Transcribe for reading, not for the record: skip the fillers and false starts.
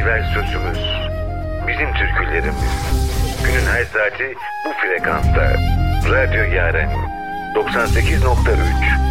İstiklal sözümüz. Bizim türkülerimiz. Günün her saati bu frekansta. Radyo Yaren 98.3